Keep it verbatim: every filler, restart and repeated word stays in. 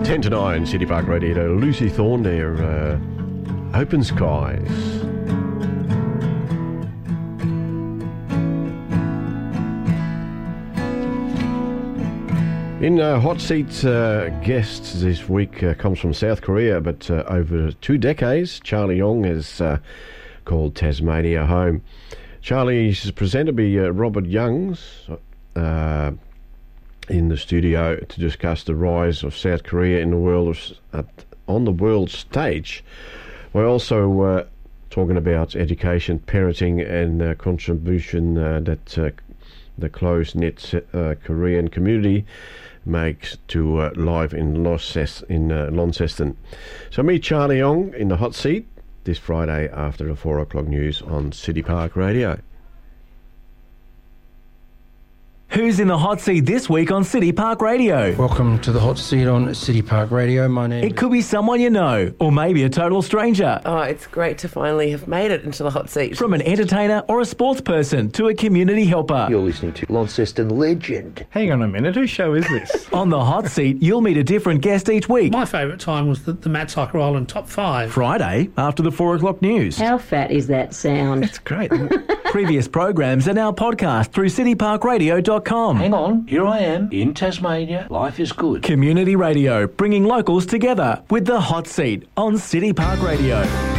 ten to nine, City Park Radio. Lucy Thorne there, uh, Open Skies. In uh, Hot Seat, uh, guests this week uh, comes from South Korea, but uh, over two decades, Charlie Yong has uh, called Tasmania home. Charlie's presenter be uh, Robert Youngs uh, in the studio to discuss the rise of South Korea in the world of, uh, on the world stage. We're also uh, talking about education, parenting, and uh, contribution uh, that uh, the close-knit uh, Korean community makes to uh, life in Launceston. In uh, Launceston. So meet Charlie Yong in the hot seat this Friday after the four o'clock news on City Park Radio. Who's in the hot seat this week on City Park Radio? Welcome to the hot seat on City Park Radio. My name It could be someone you know, or maybe a total stranger. Oh, it's great to finally have made it into the hot seat. From an entertainer or a sports person to a community helper. You're listening to Launceston Legend. Hang on a minute, whose show is this? On the hot seat, you'll meet a different guest each week. My favourite time was the, the Matt Cycle Island Top five. Friday, after the four o'clock news. How fat is that sound? It's great. Previous programs are now podcast through city park radio dot com. Hang on, here I am in Tasmania. Life is good. Community radio, bringing locals together with the hot seat on City Park Radio.